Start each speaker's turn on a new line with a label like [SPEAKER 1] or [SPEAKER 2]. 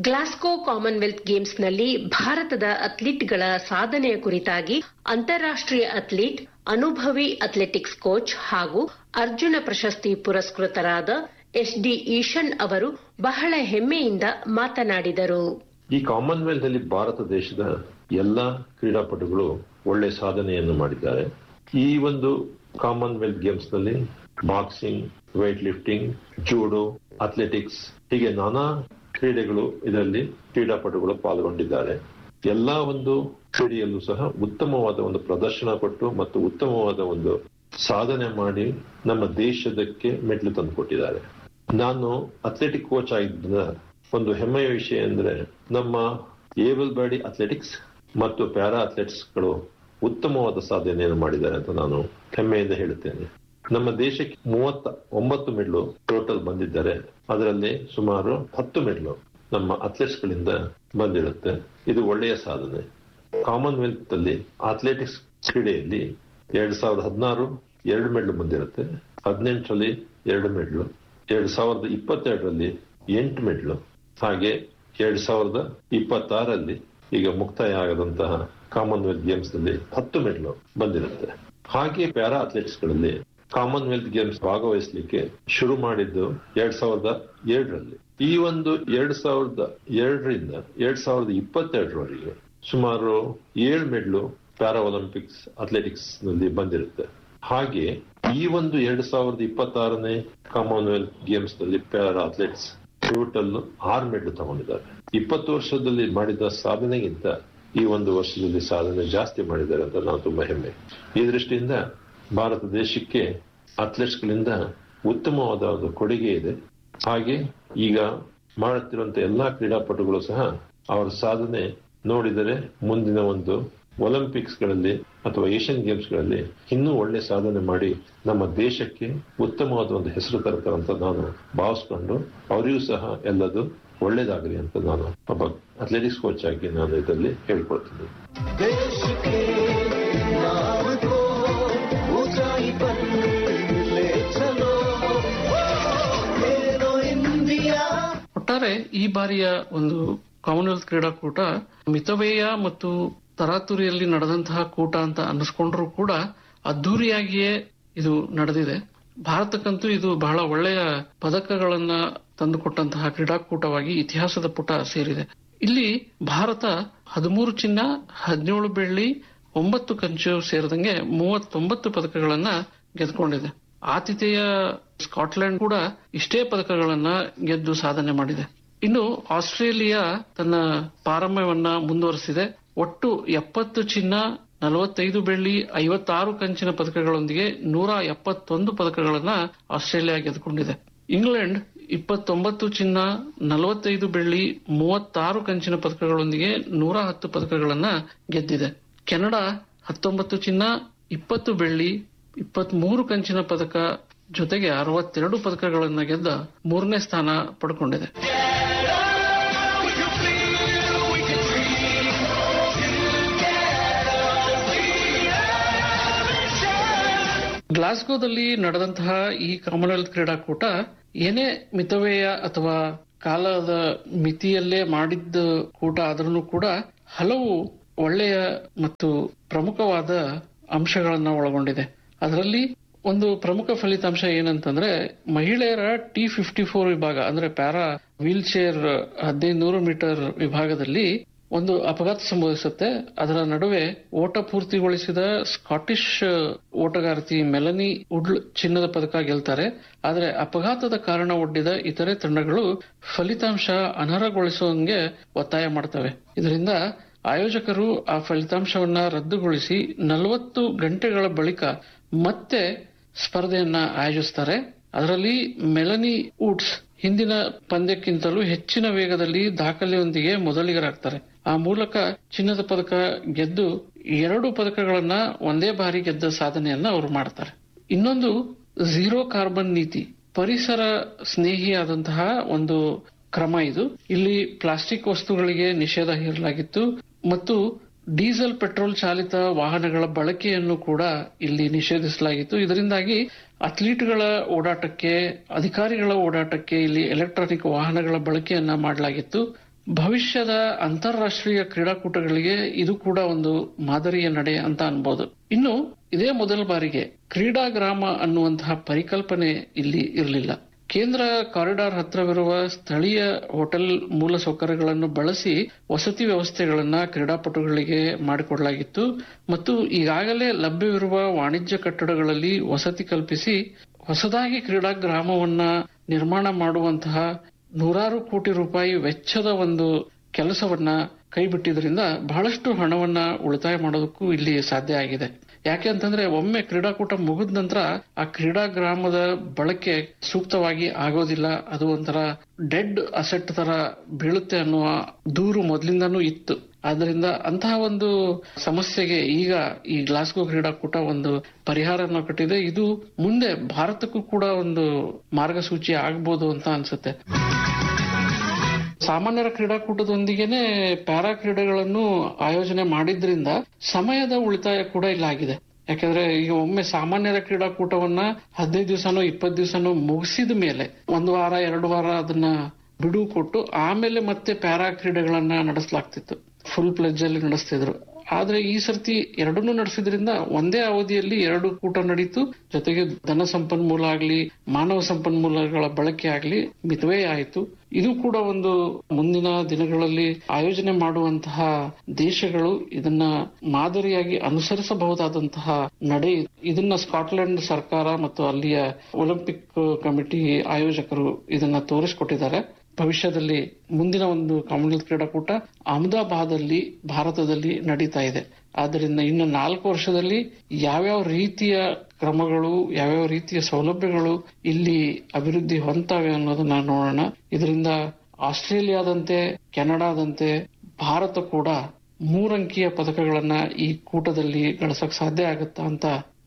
[SPEAKER 1] Glasgow Commonwealth ಗೇಮ್ಸ್ನಲ್ಲಿ ಭಾರತದ ಅಥ್ಲೀಟ್ಗಳ ಸಾಧನೆಯ ಕುರಿತಾಗಿ ಅಂತಾರಾಷ್ಟ್ರೀಯ ಅಥ್ಲೀಟ್, ಅನುಭವಿ ಅಥ್ಲೆಟಿಕ್ಸ್ ಕೋಚ್ ಹಾಗೂ ಅರ್ಜುನ ಪ್ರಶಸ್ತಿ ಪುರಸ್ಕೃತರಾದ ಎಸ್.ಡಿ. ಈಶನ್ ಅವರು ಬಹಳ ಹೆಮ್ಮೆಯಿಂದ ಮಾತನಾಡಿದರು.
[SPEAKER 2] ಈ ಕಾಮನ್ವೆಲ್ತ್ ನಲ್ಲಿ ಭಾರತ ದೇಶದ ಎಲ್ಲಾ ಕ್ರೀಡಾಪಟುಗಳು ಒಳ್ಳೆ ಸಾಧನೆಯನ್ನು ಮಾಡಿದ್ದಾರೆ. ಈ ಒಂದು ಕಾಮನ್ವೆಲ್ತ್ ಗೇಮ್ಸ್ ನಲ್ಲಿ boxing, weight lifting, judo, athletics ಹೀಗೆ ನಾನಾ ಕ್ರೀಡೆಗಳು ಇದರಲ್ಲಿ ಕ್ರೀಡಾಪಟುಗಳು ಪಾಲ್ಗೊಂಡಿದ್ದಾರೆ. ಎಲ್ಲಾ ಒಂದು ಕ್ರೀಡೆಯಲ್ಲೂ ಸಹ ಉತ್ತಮವಾದ ಒಂದು ಪ್ರದರ್ಶನ ಕೊಟ್ಟು ಮತ್ತು ಉತ್ತಮವಾದ ಒಂದು ಸಾಧನೆ ಮಾಡಿ ನಮ್ಮ ದೇಶದಕ್ಕೆ ಮೆಟ್ಲು ತಂದುಕೊಟ್ಟಿದ್ದಾರೆ. ನಾನು ಅಥ್ಲೆಟಿಕ್ ಕೋಚ್ ಆಗಿದ್ದ ಒಂದು ಹೆಮ್ಮೆಯ ವಿಷಯ ಅಂದ್ರೆ ನಮ್ಮ ಏಬಲ್ ಬಾಡಿ ಅಥ್ಲೆಟಿಕ್ಸ್ ಮತ್ತು ಪ್ಯಾರಾ ಅಥ್ಲೆಟಿಕ್ಸ್ಗಳು ಉತ್ತಮವಾದ ಸಾಧನೆಯನ್ನು ಮಾಡಿದ್ದಾರೆ ಅಂತ ನಾನು ಹೆಮ್ಮೆಯಿಂದ ಹೇಳುತ್ತೇನೆ. ನಮ್ಮ ದೇಶಕ್ಕೆ 39 ಮೆಡ್ಲು ಟೋಟಲ್ ಬಂದಿದ್ದಾರೆ. ಅದರಲ್ಲಿ ಸುಮಾರು 10 ಮೆಡ್ಲು ನಮ್ಮ ಅಥ್ಲೆಟ್ಸ್ ಗಳಿಂದ ಬಂದಿರುತ್ತೆ. ಇದು ಒಳ್ಳೆಯ ಸಾಧನೆ. ಕಾಮನ್ವೆಲ್ತ್ ಅಲ್ಲಿ ಅಥ್ಲೆಟಿಕ್ಸ್ ಕ್ರೀಡೆಯಲ್ಲಿ 2016 2 ಮೆಡ್ಲು ಬಂದಿರುತ್ತೆ, 18ರಲ್ಲಿ 2 ಮೆಡ್ಲು, 2022ರಲ್ಲಿ 8 ಮೆಡ್ಲು, ಹಾಗೆ 2026ರಲ್ಲಿ ಈಗ ಮುಕ್ತಾಯ ಆಗದಂತಹ ಕಾಮನ್ವೆಲ್ತ್ ಗೇಮ್ಸ್ ನಲ್ಲಿ 10 ಮೆಡ್ಲು ಬಂದಿರುತ್ತೆ. ಹಾಗೆ ಪ್ಯಾರಾ ಅಥ್ಲೆಟಿಕ್ಸ್ ಗಳಲ್ಲಿ ಕಾಮನ್ವೆಲ್ತ್ ಗೇಮ್ಸ್ ಭಾಗವಹಿಸಲಿಕ್ಕೆ ಶುರು ಮಾಡಿದ್ದು 2002ರಲ್ಲಿ. ಈ ಒಂದು 2002ರಿಂದ 2022ರವರೆಗೆ ಸುಮಾರು 7 ಮೆಡ್ಲು ಪ್ಯಾರಾ ಒಲಿಂಪಿಕ್ಸ್ ಅಥ್ಲೆಟಿಕ್ಸ್ ನಲ್ಲಿ ಬಂದಿರುತ್ತೆ. ಹಾಗೆ ಈ ಒಂದು 2026ನೇ ಕಾಮನ್ವೆಲ್ತ್ ಗೇಮ್ಸ್ ನಲ್ಲಿ ಪ್ಯಾರಾ ಅಥ್ಲೆಟ್ಸ್ ಟೋಟಲ್ 6 ಮೆಡ್ಲು ತಗೊಂಡಿದ್ದಾರೆ. 20 ವರ್ಷದಲ್ಲಿ ಮಾಡಿದ ಸಾಧನೆಗಿಂತ ಈ ಒಂದು ವರ್ಷದಲ್ಲಿ ಸಾಧನೆ ಜಾಸ್ತಿ ಮಾಡಿದ್ದಾರೆ ಅಂತ ನಾವು ತುಂಬಾ ಹೆಮ್ಮೆ. ಈ ದೃಷ್ಟಿಯಿಂದ ಭಾರತ ದೇಶಕ್ಕೆ ಅಥ್ಲೆಟ್ಸ್ ಗಳಿಂದ ಉತ್ತಮವಾದ ಒಂದು ಕೊಡುಗೆ ಇದೆ. ಹಾಗೆ ಈಗ ಮಾಡುತ್ತಿರುವಂತಹ ಎಲ್ಲಾ ಕ್ರೀಡಾಪಟುಗಳು ಸಹ ಅವರ ಸಾಧನೆ ನೋಡಿದರೆ ಮುಂದಿನ ಒಂದು ಒಲಿಂಪಿಕ್ಸ್ ಗಳಲ್ಲಿ ಅಥವಾ ಏಷ್ಯನ್ ಗೇಮ್ಸ್ ಗಳಲ್ಲಿ ಇನ್ನೂ ಒಳ್ಳೆ ಸಾಧನೆ ಮಾಡಿ ನಮ್ಮ ದೇಶಕ್ಕೆ ಉತ್ತಮವಾದ ಒಂದು ಹೆಸರು ತರ್ತಾರೆ ಅಂತ ನಾನು ಭಾವಿಸ್ಕೊಂಡು ಅವರಿಗೂ ಸಹ ಎಲ್ಲದು ಒಳ್ಳೇದಾಗಲಿ ಅಂತ ನಾನು ಒಬ್ಬ ಅಥ್ಲೆಟಿಕ್ಸ್ ಕೋಚ್ ಆಗಿ ನಾನು ಇದರಲ್ಲಿ ಹೇಳ್ಕೊಳ್ತೀನಿ.
[SPEAKER 3] ಒಟ್ಟಾರೆ ಈ ಬಾರಿಯ ಒಂದು ಕಾಮನ್ವೆಲ್ತ್ ಕ್ರೀಡಾಕೂಟ ಮಿತವ್ಯಯ ಮತ್ತು ತರಾತುರಿಯಲ್ಲಿ ನಡೆದಂತಹ ಕೂಟ ಅಂತ ಅನ್ನಿಸ್ಕೊಂಡ್ರೂ ಕೂಡ ಅದ್ದೂರಿಯಾಗಿಯೇ ಇದು ನಡೆದಿದೆ. ಭಾರತಕ್ಕಂತೂ ಇದು ಬಹಳ ಒಳ್ಳೆಯ ಪದಕಗಳನ್ನ ತಂದುಕೊಟ್ಟಂತಹ ಕ್ರೀಡಾಕೂಟವಾಗಿ ಇತಿಹಾಸದ ಪುಟ ಸೇರಿದೆ. ಇಲ್ಲಿ ಭಾರತ 13 ಚಿನ್ನ, 17 ಬೆಳ್ಳಿ, 9 ಕಂಚು ಸೇರಿದಂಗೆ 39 ಪದಕಗಳನ್ನ ಗೆದ್ದುಕೊಂಡಿದೆ. ಆತಿಥೇಯ ಸ್ಕಾಟ್ಲೆಂಡ್ ಕೂಡ ಇಷ್ಟೇ ಪದಕಗಳನ್ನ ಗೆದ್ದು ಸಾಧನೆ ಮಾಡಿದೆ. ಇನ್ನು ಆಸ್ಟ್ರೇಲಿಯಾ ತನ್ನ ಪಾರಮ್ಯವನ್ನ ಮುಂದುವರೆಸಿದೆ. ಒಟ್ಟು 70 ಚಿನ್ನ, 45 ಬೆಳ್ಳಿ, 56 ಕಂಚಿನ ಪದಕಗಳೊಂದಿಗೆ 171 ಪದಕಗಳನ್ನ ಆಸ್ಟ್ರೇಲಿಯಾ ಗೆದ್ದುಕೊಂಡಿದೆ. ಇಂಗ್ಲೆಂಡ್ 29 ಚಿನ್ನ, 45 ಬೆಳ್ಳಿ, 36 ಕಂಚಿನ ಪದಕಗಳೊಂದಿಗೆ 110 ಪದಕಗಳನ್ನ ಗೆದ್ದಿದೆ. ಕೆನಡಾ 19 ಚಿನ್ನ, 20 ಬೆಳ್ಳಿ, 23 ಕಂಚಿನ ಪದಕ ಜೊತೆಗೆ 62 ಪದಕಗಳನ್ನ ಗೆದ್ದ 3ನೇ ಸ್ಥಾನ ಪಡ್ಕೊಂಡಿದೆ. ಗ್ಲಾಸ್ಗೋದಲ್ಲಿ ನಡೆದಂತಹ ಈ ಕಾಮನ್ವೆಲ್ತ್ ಕ್ರೀಡಾಕೂಟ ಏನೇ ಮಿತವ್ಯಯ ಅಥವಾ ಕಾಲದ ಮಿತಿಯಲ್ಲೇ ಮಾಡಿದ್ದ ಕೂಟ ಆದ್ರೂ ಕೂಡ ಹಲವು ಒಳ್ಳೆಯ ಮತ್ತು ಪ್ರಮುಖವಾದ ಅಂಶಗಳನ್ನ ಒಳಗೊಂಡಿದೆ. ಅದರಲ್ಲಿ ಒಂದು ಪ್ರಮುಖ ಫಲಿತಾಂಶ ಏನಂತಂದ್ರೆ ಮಹಿಳೆಯರ T54 ವಿಭಾಗ ಅಂದ್ರೆ ಪ್ಯಾರಾ ವೀಲ್ ಚೇರ್ 1500 ಮೀಟರ್ ವಿಭಾಗದಲ್ಲಿ ಒಂದು ಅಪಘಾತ ಸಂಭವಿಸುತ್ತೆ. ಅದರ ನಡುವೆ ಓಟ ಪೂರ್ತಿಗೊಳಿಸಿದ ಸ್ಕಾಟಿಷ್ ಓಟಗಾರ್ತಿ ಮೆಲನಿ ವುಡ್ಲ್ ಚಿನ್ನದ ಪದಕ ಗೆಲ್ತಾರೆ. ಆದರೆ ಅಪಘಾತದ ಕಾರಣ ಒಡ್ಡಿದ ಇತರೆ ತಂಡಗಳು ಫಲಿತಾಂಶ ಅನರ್ಹಗೊಳಿಸುವಂಗೆ ಒತ್ತಾಯ ಮಾಡ್ತವೆ. ಇದರಿಂದ ಆಯೋಜಕರು ಆ ಫಲಿತಾಂಶವನ್ನ ರದ್ದುಗೊಳಿಸಿ 40 ಗಂಟೆಗಳ ಬಳಿಕ ಮತ್ತೆ ಸ್ಪರ್ಧೆಯನ್ನ ಆಯೋಜಿಸ್ತಾರೆ. ಅದರಲ್ಲಿ ಮೆಲನಿ ವುಡ್ಸ್ ಹಿಂದಿನ ಪಂದ್ಯಕ್ಕಿಂತಲೂ ಹೆಚ್ಚಿನ ವೇಗದಲ್ಲಿ ದಾಖಲೆಯೊಂದಿಗೆ ಮೊದಲಿಗರಾಗ್ತಾರೆ. ಆ ಮೂಲಕ ಚಿನ್ನದ ಪದಕ ಗೆದ್ದು 2 ಪದಕಗಳನ್ನ ಒಂದೇ ಬಾರಿ ಗೆದ್ದ ಸಾಧನೆಯನ್ನ ಅವರು ಮಾಡ್ತಾರೆ. ಇನ್ನೊಂದು ಝೀರೋ ಕಾರ್ಬನ್ ನೀತಿ, ಪರಿಸರ ಸ್ನೇಹಿಯಾದಂತಹ ಒಂದು ಕ್ರಮ ಇದು. ಇಲ್ಲಿ ಪ್ಲಾಸ್ಟಿಕ್ ವಸ್ತುಗಳಿಗೆ ನಿಷೇಧ ಹೇರಲಾಗಿತ್ತು ಮತ್ತು ಡೀಸೆಲ್ ಪೆಟ್ರೋಲ್ ಚಾಲಿತ ವಾಹನಗಳ ಬಳಕೆಯನ್ನು ಕೂಡ ಇಲ್ಲಿ ನಿಷೇಧಿಸಲಾಗಿತ್ತು. ಇದರಿಂದಾಗಿ ಅಥ್ಲೀಟ್ಗಳ ಓಡಾಟಕ್ಕೆ, ಅಧಿಕಾರಿಗಳ ಓಡಾಟಕ್ಕೆ ಇಲ್ಲಿ ಎಲೆಕ್ಟ್ರಾನಿಕ್ ವಾಹನಗಳ ಬಳಕೆಯನ್ನ ಮಾಡಲಾಗಿತ್ತು. ಭವಿಷ್ಯದ ಅಂತಾರಾಷ್ಟ್ರೀಯ ಕ್ರೀಡಾಕೂಟಗಳಿಗೆ ಇದು ಕೂಡ ಒಂದು ಮಾದರಿಯ ನಡೆ ಅಂತ ಅನ್ಬೋದು. ಇನ್ನು ಇದೇ ಮೊದಲ ಬಾರಿಗೆ ಕ್ರೀಡಾಗ್ರಾಮ ಅನ್ನುವಂತಹ ಪರಿಕಲ್ಪನೆ ಇಲ್ಲಿ ಇರಲಿಲ್ಲ. ಕೇಂದ್ರ ಕಾರಿಡಾರ್ ಹತ್ರವಿರುವ ಸ್ಥಳೀಯ ಹೋಟೆಲ್ ಮೂಲಸೌಕರ್ಯಗಳನ್ನು ಬಳಸಿ ವಸತಿ ವ್ಯವಸ್ಥೆಗಳನ್ನ ಕ್ರೀಡಾಪಟುಗಳಿಗೆ ಮಾಡಿಕೊಡಲಾಗಿತ್ತು ಮತ್ತು ಈಗಾಗಲೇ ಲಭ್ಯವಿರುವ ವಾಣಿಜ್ಯ ಕಟ್ಟಡಗಳಲ್ಲಿ ವಸತಿ ಕಲ್ಪಿಸಿ ಹೊಸದಾಗಿ ಕ್ರೀಡಾಗ್ರಾಮವನ್ನ ನಿರ್ಮಾಣ ಮಾಡುವಂತಹ ನೂರಾರು ಕೋಟಿ ರೂಪಾಯಿ ವೆಚ್ಚದ ಒಂದು ಕೆಲಸವನ್ನ ಕೈಬಿಟ್ಟಿದ್ರಿಂದ ಬಹಳಷ್ಟು ಹಣವನ್ನ ಉಳಿತಾಯ ಮಾಡೋದಕ್ಕೂ ಇಲ್ಲಿ ಸಾಧ್ಯ ಆಗಿದೆ. ಯಾಕೆ ಅಂತಂದ್ರೆ ಒಮ್ಮೆ ಕ್ರೀಡಾಕೂಟ ಮುಗಿದ ನಂತರ ಆ ಕ್ರೀಡಾಗ್ರಾಮದ ಬಳಕೆ ಸೂಕ್ತವಾಗಿ ಆಗೋದಿಲ್ಲ, ಅದು ಒಂಥರ ಡೆಡ್ ಅಸೆಟ್ ತರ ಬೀಳುತ್ತೆ ಅನ್ನುವ ದೂರು ಮೊದಲಿಂದಾನೂ ಇತ್ತು. ಆದ್ರಿಂದ ಅಂತಹ ಒಂದು ಸಮಸ್ಯೆಗೆ ಈಗ ಈ ಗ್ಲಾಸ್ಗೋ ಕ್ರೀಡಾಕೂಟ ಒಂದು ಪರಿಹಾರನ ಕೊಟ್ಟಿದೆ. ಇದು ಮುಂದೆ ಭಾರತಕ್ಕೂ ಕೂಡ ಒಂದು ಮಾರ್ಗಸೂಚಿ ಆಗ್ಬೋದು ಅಂತ ಅನ್ಸುತ್ತೆ. ಸಾಮಾನ್ಯರ ಕ್ರೀಡಾಕೂಟದೊಂದಿಗೆನೆ ಪ್ಯಾರಾ ಕ್ರೀಡೆಗಳನ್ನು ಆಯೋಜನೆ ಮಾಡಿದ್ರಿಂದ ಸಮಯದ ಉಳಿತಾಯ ಕೂಡ ಇಲ್ಲಾಗಿದೆ. ಯಾಕಂದ್ರೆ ಈಗ ಒಮ್ಮೆ ಸಾಮಾನ್ಯರ ಕ್ರೀಡಾಕೂಟವನ್ನ 15 ದಿವಸನೋ 20 ದಿವಸನೋ ಮುಗಿಸಿದ ಮೇಲೆ 1 ವಾರ 2 ವಾರ ಅದನ್ನ ಬಿಡುವು ಕೊಟ್ಟು ಆಮೇಲೆ ಮತ್ತೆ ಪ್ಯಾರಾ ಕ್ರೀಡೆಗಳನ್ನ ನಡೆಸಲಾಗ್ತಿತ್ತು, ಫುಲ್ ಪ್ಲೆಜ್ ಅಲ್ಲಿ ನಡೆಸ್ತಿದ್ರು. ಆದ್ರೆ ಈ ಸರ್ತಿ ಎರಡನ್ನೂ ನಡೆಸಿದ್ರಿಂದ ಒಂದೇ ಅವಧಿಯಲ್ಲಿ 2 ಕೂಟ ನಡೀತು. ಜೊತೆಗೆ ಧನ ಸಂಪನ್ಮೂಲ ಆಗ್ಲಿ ಮಾನವ ಸಂಪನ್ಮೂಲಗಳ ಬಳಕೆ ಆಗ್ಲಿ ಮಿತವ್ಯಯ ಆಯಿತು. ಇದು ಕೂಡ ಒಂದು ಮುಂದಿನ ದಿನಗಳಲ್ಲಿ ಆಯೋಜನೆ ಮಾಡುವಂತಹ ದೇಶಗಳು ಇದನ್ನ ಮಾದರಿಯಾಗಿ ಅನುಸರಿಸಬಹುದಾದಂತಹ ನಡೆ. ಇದನ್ನ ಸ್ಕಾಟ್ಲೆಂಡ್ ಸರ್ಕಾರ ಮತ್ತು ಅಲ್ಲಿಯ ಒಲಿಂಪಿಕ್ ಕಮಿಟಿ ಆಯೋಜಕರು ಇದನ್ನ ತೋರಿಸಿಕೊಟ್ಟಿದ್ದಾರೆ. ಭವಿಷ್ಯದಲ್ಲಿ ಮುಂದಿನ ಒಂದು ಕಾಮನ್ವೆಲ್ತ್ ಕ್ರೀಡಾಕೂಟ ಅಹಮದಾಬಾದ್ ಅಲ್ಲಿ ಭಾರತದಲ್ಲಿ ನಡೀತಾ ಇದೆ. ಆದ್ದರಿಂದ ಇನ್ನು 4 ವರ್ಷದಲ್ಲಿ ಯಾವ್ಯಾವ ರೀತಿಯ ಕ್ರಮಗಳು, ಯಾವ್ಯಾವ ರೀತಿಯ ಸೌಲಭ್ಯಗಳು ಇಲ್ಲಿ ಅಭಿವೃದ್ಧಿ ಹೊಂದ್ತವೆ ಅನ್ನೋದನ್ನ ನೋಡೋಣ. ಇದರಿಂದ ಆಸ್ಟ್ರೇಲಿಯಾದಂತೆ ಕೆನಡಾದಂತೆ ಭಾರತ ಕೂಡ 3 ಅಂಕಿಯ ಪದಕಗಳನ್ನ ಈ ಕೂಟದಲ್ಲಿ ಗಳಿಸಕ್ ಸಾಧ್ಯ ಆಗುತ್ತಾ ಅಂತ